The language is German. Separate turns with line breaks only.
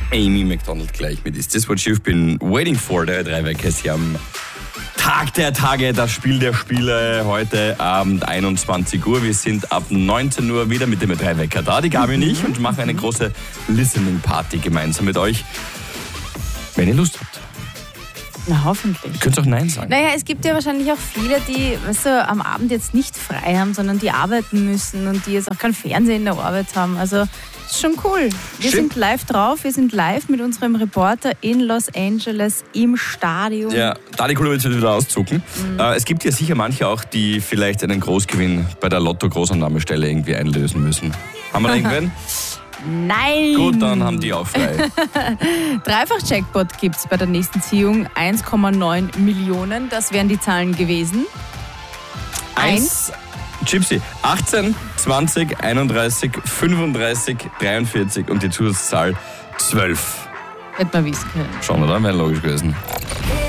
Amy McDonald gleich mit Is This What You've Been Waiting For? Der Dreiwecker ist hier am Tag der Tage, das Spiel der Spiele, heute Abend 21 Uhr. Wir sind ab 19 Uhr wieder mit dem Dreiwecker da, die Gabi und ich, und machen eine große Listening-Party gemeinsam mit euch, wenn ihr Lust habt.
Na, hoffentlich.
Ihr könnt auch Nein sagen.
Naja, es gibt ja wahrscheinlich auch viele, die, weißt du, am Abend jetzt nicht frei haben, sondern die arbeiten müssen und die jetzt auch kein Fernsehen in der Arbeit haben. Also, ist schon cool. Wir sind live drauf, wir sind live mit unserem Reporter in Los Angeles im Stadion.
Ja, Dani Kulowitz wird wieder auszucken. Es gibt ja sicher manche auch, die vielleicht einen Großgewinn bei der Lotto-Großannahmestelle irgendwie einlösen müssen. Haben wir da irgendwen?
Nein!
Gut, dann haben die auch frei.
Dreifach-Jackpot gibt es bei der nächsten Ziehung. 1,9 Millionen, das wären die Zahlen gewesen.
1, Gypsy, 18, 20, 31, 35, 43 und die Zusatzzahl 12.
Hätte man wissen können.
Schon, oder? Wäre logisch gewesen.